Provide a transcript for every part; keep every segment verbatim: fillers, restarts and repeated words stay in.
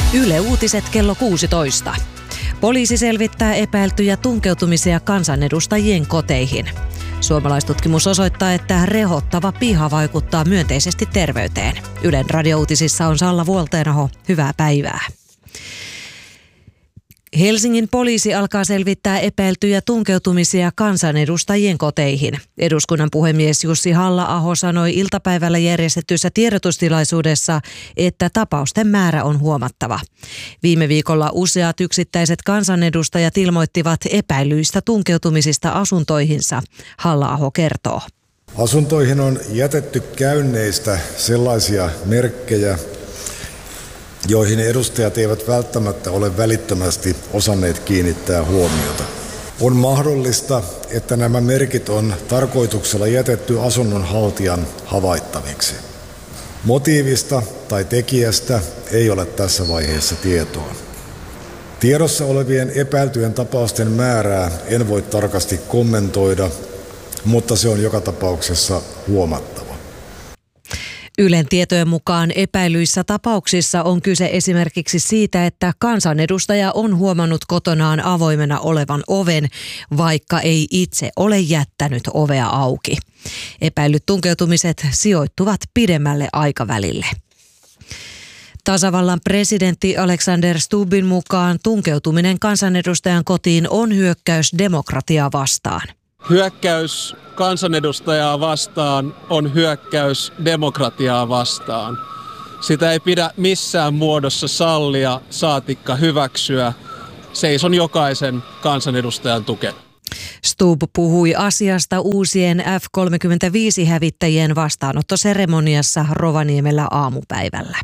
Yle Uutiset kello kuusitoista. Poliisi selvittää epäiltyjä tunkeutumisia kansanedustajien koteihin. Suomalaistutkimus osoittaa, että rehottava piha vaikuttaa myönteisesti terveyteen. Ylen radiouutisissa on Salla Vuolteenaho. Hyvää päivää. Helsingin poliisi alkaa selvittää epäiltyjä tunkeutumisia kansanedustajien koteihin. Eduskunnan puhemies Jussi Halla-aho sanoi iltapäivällä järjestetyssä tiedotustilaisuudessa, että tapausten määrä on huomattava. Viime viikolla useat yksittäiset kansanedustajat ilmoittivat epäilyistä tunkeutumisista asuntoihinsa. Halla-aho kertoo. Asuntoihin on jätetty käynneistä sellaisia merkkejä, joihin edustajat eivät välttämättä ole välittömästi osanneet kiinnittää huomiota. On mahdollista, että nämä merkit on tarkoituksella jätetty asunnon haltijan havaittaviksi. Motiivista tai tekijästä ei ole tässä vaiheessa tietoa. Tiedossa olevien epäiltyjen tapausten määrää en voi tarkasti kommentoida, mutta se on joka tapauksessa huomattava. Ylen tietojen mukaan epäilyissä tapauksissa on kyse esimerkiksi siitä, että kansanedustaja on huomannut kotonaan avoimena olevan oven, vaikka ei itse ole jättänyt ovea auki. Epäilyt tunkeutumiset sijoittuvat pidemmälle aikavälille. Tasavallan presidentti Alexander Stubbin mukaan tunkeutuminen kansanedustajan kotiin on hyökkäys demokratiaa vastaan. Hyökkäys kansanedustajaa vastaan on hyökkäys demokratiaa vastaan. Sitä ei pidä missään muodossa sallia, saatikka hyväksyä. Seison jokaisen kansanedustajan tukena. Stubb puhui asiasta uusien F kolmekymmentäviisi-hävittäjien vastaanottoseremoniassa Rovaniemellä aamupäivällä.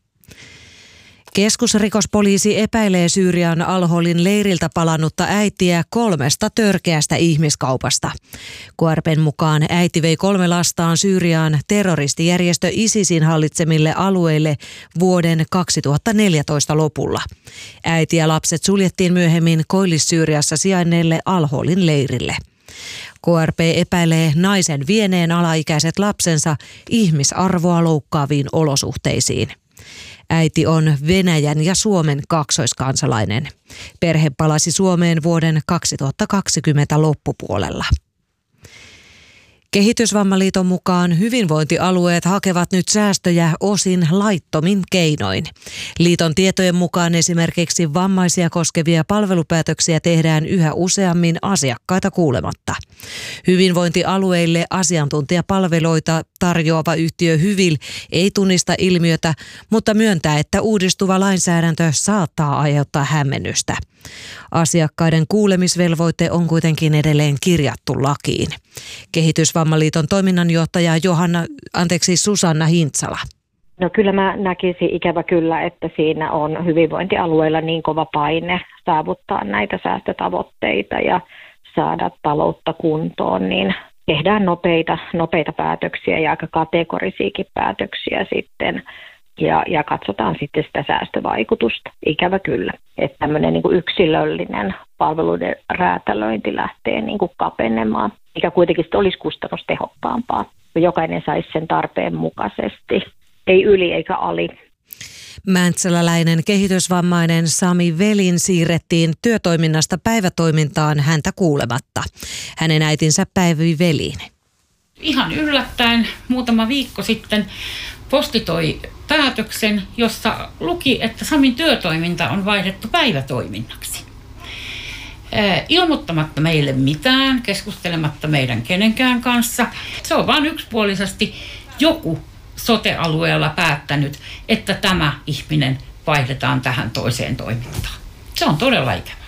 Keskusrikospoliisi epäilee Syyrian Al-Holin leiriltä palannutta äitiä kolmesta törkeästä ihmiskaupasta. K R P:n mukaan äiti vei kolme lastaan Syyriaan terroristijärjestö ISISin hallitsemille alueille vuoden kaksituhattaneljätoista lopulla. Äiti ja lapset suljettiin myöhemmin Koillis-Syyriassa sijainneelle Al-Holin leirille. K R P epäilee naisen vieneen alaikäiset lapsensa ihmisarvoa loukkaaviin olosuhteisiin. Äiti on Venäjän ja Suomen kaksoiskansalainen. Perhe palasi Suomeen vuoden kaksituhattakaksikymmentä loppupuolella. Kehitysvammaliiton mukaan hyvinvointialueet hakevat nyt säästöjä osin laittomin keinoin. Liiton tietojen mukaan esimerkiksi vammaisia koskevia palvelupäätöksiä tehdään yhä useammin asiakkaita kuulematta. Hyvinvointialueille asiantuntijapalveluita tarjoava yhtiö Hyvil ei tunnista ilmiötä, mutta myöntää, että uudistuva lainsäädäntö saattaa aiheuttaa hämmennystä. Asiakkaiden kuulemisvelvoite on kuitenkin edelleen kirjattu lakiin. Kehitysvammaliiton toiminnanjohtaja Johanna, anteeksi Susanna Hintsala. No kyllä mä näkisin ikävä kyllä, että siinä on hyvinvointialueilla niin kova paine saavuttaa näitä säästötavoitteita ja saada taloutta kuntoon, niin tehdään nopeita, nopeita päätöksiä ja aika kategorisiakin päätöksiä sitten. Ja, ja katsotaan sitten sitä säästövaikutusta, ikävä kyllä. Että tämmöinen niin kuin yksilöllinen palveluiden räätälöinti lähtee niin kuin kapenemaan, mikä kuitenkin olisi kustannustehokkaampaa. Jokainen saisi sen tarpeen mukaisesti, ei yli eikä ali. Mäntsäläläinen kehitysvammainen Sami Velin siirrettiin työtoiminnasta päivätoimintaan häntä kuulematta. Hänen äitinsä Päivi Veliin. Ihan yllättäen muutama viikko sitten posti toi päätöksen, jossa luki, että Samin työtoiminta on vaihdettu päivätoiminnaksi. Ilmoittamatta meille mitään, keskustelematta meidän kenenkään kanssa. Se on vain yksipuolisesti joku sote-alueella päättänyt, että tämä ihminen vaihdetaan tähän toiseen toimintaan. Se on todella ikävä.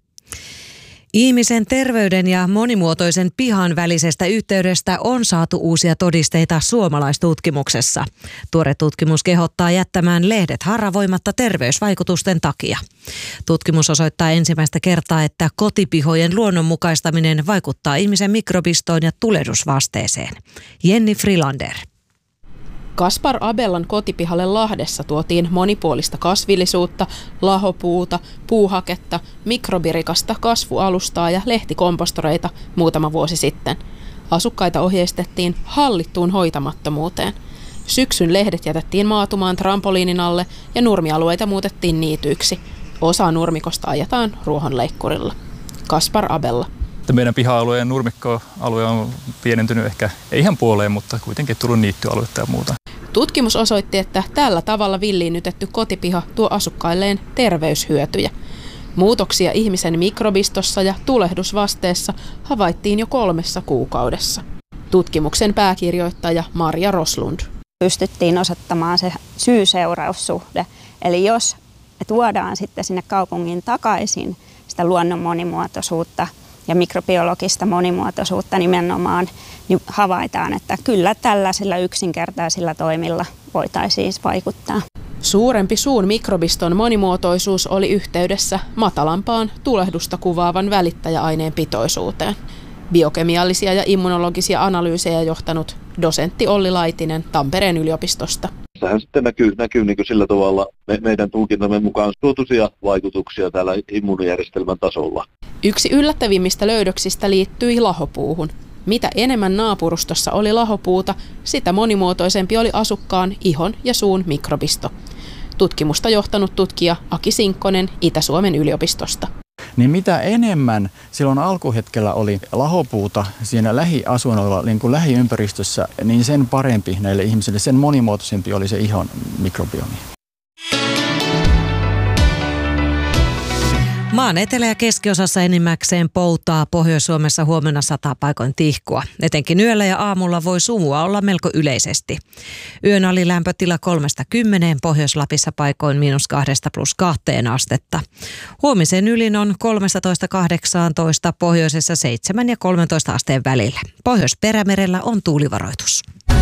Ihmisen terveyden ja monimuotoisen pihan välisestä yhteydestä on saatu uusia todisteita suomalaistutkimuksessa. Tuore tutkimus kehottaa jättämään lehdet haravoimatta terveysvaikutusten takia. Tutkimus osoittaa ensimmäistä kertaa, että kotipihojen luonnonmukaistaminen vaikuttaa ihmisen mikrobistoon ja tulehdusvasteeseen. Jenni Frilander. Kaspar Abellan kotipihalle Lahdessa tuotiin monipuolista kasvillisuutta, lahopuuta, puuhaketta, mikrobirikasta kasvualustaa ja lehtikompostoreita muutama vuosi sitten. Asukkaita ohjeistettiin hallittuun hoitamattomuuteen. Syksyn lehdet jätettiin maatumaan trampoliinin alle ja nurmialueita muutettiin niityiksi. Osa nurmikosta ajetaan ruohonleikkurilla. Kaspar Abella. Meidän piha-alueen nurmikkoalue on pienentynyt ehkä, ei ihan puoleen, mutta kuitenkin tullut niittyaluetta ja muuta. Tutkimus osoitti, että tällä tavalla villiinnytetty kotipiha tuo asukkailleen terveyshyötyjä. Muutoksia ihmisen mikrobistossa ja tulehdusvasteessa havaittiin jo kolmessa kuukaudessa. Tutkimuksen pääkirjoittaja Marja Roslund. Pystyttiin osoittamaan se syy-seuraussuhde. Eli jos me tuodaan sitten sinne kaupungin takaisin sitä luonnon monimuotoisuutta ja mikrobiologista monimuotoisuutta nimenomaan, niin havaitaan, että kyllä tällaisilla yksinkertaisilla toimilla voitaisiin vaikuttaa. Suurempi suun mikrobiston monimuotoisuus oli yhteydessä matalampaan tulehdusta kuvaavan välittäjäaineen pitoisuuteen. Biokemiallisia ja immunologisia analyysejä johtanut dosentti Olli Laitinen Tampereen yliopistosta. Tähän sitten näkyy, näkyy niin kuin sillä tavalla me, meidän tulkintamme mukaan suotuisia vaikutuksia täällä immuunijärjestelmän tasolla. Yksi yllättävimmistä löydöksistä liittyi lahopuuhun. Mitä enemmän naapurustossa oli lahopuuta, sitä monimuotoisempi oli asukkaan ihon ja suun mikrobisto. Tutkimusta johtanut tutkija Aki Sinkkonen Itä-Suomen yliopistosta. Niin mitä enemmän silloin alkuhetkellä oli lahopuuta siinä lähiasuinnoilla, niin kuin lähiympäristössä, niin sen parempi näille ihmisille, sen monimuotoisempi oli se ihon mikrobiomi. Maan etelä- ja keskiosassa enimmäkseen poutaa, Pohjois-Suomessa huomenna sataa paikoin tihkua. Etenkin yöllä ja aamulla voi sumua olla melko yleisesti. Yön alilämpötila kolmesta kymmeneen, Pohjois-Lapissa paikoin miinus kahdesta plus kahteen astetta. Huomisen ylin on kolmetoista kahdeksantoista, pohjoisessa seitsemän ja kolmetoista asteen välillä. Pohjois-Perämerellä on tuulivaroitus.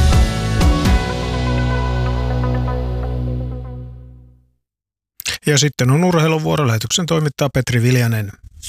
Ja sitten on urheiluvuoro. Lähetyksen toimittaa Petri Viljanen.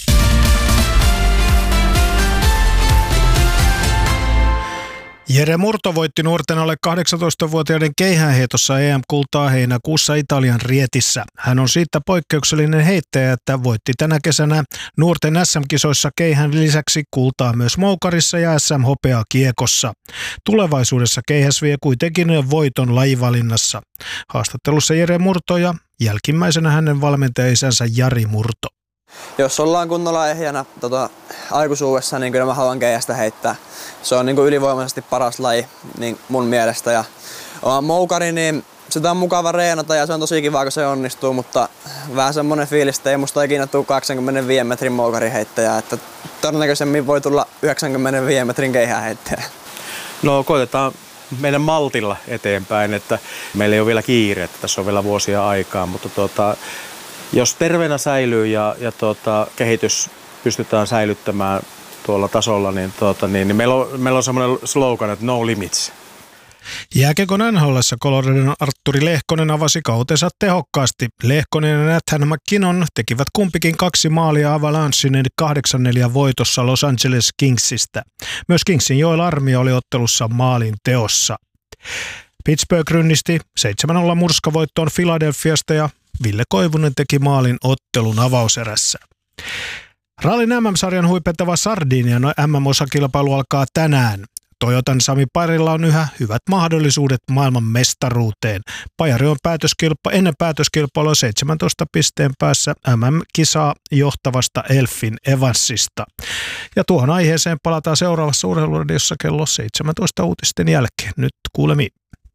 Jere Murto voitti nuorten alle kahdeksantoistavuotiaiden keihäänheitossa E M-kultaa heinäkuussa Italian Rietissä. Hän on siitä poikkeuksellinen heittäjä, että voitti tänä kesänä nuorten S M-kisoissa keihään lisäksi kultaa myös moukarissa ja S M-hopeaa kiekossa. Tulevaisuudessa keihäs vie kuitenkin voiton lajivalinnassa. Haastattelussa Jere Murto ja jälkimmäisenä hänen valmentaja-isänsä Jari Murto. Jos ollaan kunnolla ehjänä tota, aikuisuudessa, niin kyllä mä haluan keihästä heittää. Se on niin kuin ylivoimaisesti paras laji niin mun mielestä. Ja oma moukari, niin sitä on mukava reenata ja se on tosi kiva, kun se onnistuu, mutta vähän semmoinen fiilis, että ei musta ikinä tule kaksikymmentäviisi metrin moukariheittäjä. Että todennäköisemmin voi tulla yhdeksänkymmentäviisi metrin keihäänheittäjä. No koitetaan meidän maltilla eteenpäin, että meillä ei ole vielä kiire, että tässä on vielä vuosia aikaa, mutta tuota, jos terveenä säilyy ja, ja tuota, kehitys pystytään säilyttämään tuolla tasolla, niin, tuota, niin, niin meillä on, meillä on semmoinen slogan, että no limits. Jääkiekon N H L:ssä Coloradon Artturi Lehkonen avasi kautensa tehokkaasti. Lehkonen ja Nathan McKinnon tekivät kumpikin kaksi maalia Avalanchen kahdeksan neljä voitossa Los Angeles Kingsistä. Myös Kingsin Joel Armia oli ottelussa maalin teossa. Pittsburgh rynnisti seitsemän nolla murskavoittoon Philadelphiasta ja Ville Koivunen teki maalin ottelun avauserässä. Rallin M M-sarjan huipentava Sardinian M M-osakilpailu alkaa tänään. Toyotan Sami Pajarilla on yhä hyvät mahdollisuudet maailman mestaruuteen. Pajari on päätöskilpa, ennen päätöskilpailua seitsemäntoista pisteen päässä M M-kisaa johtavasta Elfin Evansista. Ja tuohon aiheeseen palataan seuraavassa urheiluradiossa kello seitsemäntoista uutisten jälkeen. Nyt kuulemiin.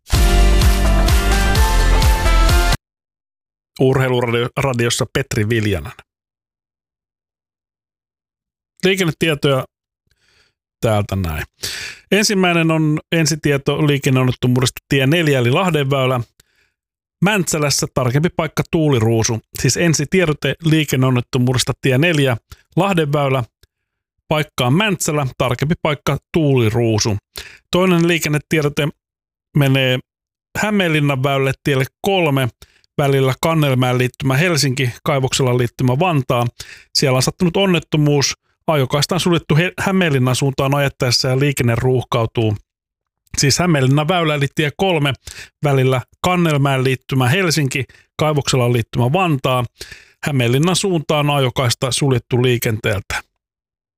Urheiluradiossa Petri Viljanen. Liikennetietoja täältä näin. Ensimmäinen on ensitieto liikenneonnettomuudesta tie neljä eli Lahdenväylä. Mäntsälässä tarkempi paikka tuuliruusu. Siis ensitiedote liikenneonnettomuudesta tie neljä Lahdenväylä. Paikka on Mäntsälä, tarkempi paikka tuuliruusu. Toinen liikennetiedote menee Hämeenlinnan väylälle tielle kolme. Välillä Kannelmäen liittymä Helsinki, Kaivoksella liittymä Vantaa. Siellä on sattunut onnettomuus. Ajokaista on suljettu Hämeenlinnan suuntaan ajettaessa ja liikenne ruuhkautuu. Siis Hämeenlinnan väylä eli tie kolme välillä Kannelmäen liittymä Helsinki, Kaivoksella liittymä Vantaa. Hämeenlinnan suuntaan ajokaista suljettu liikenteeltä.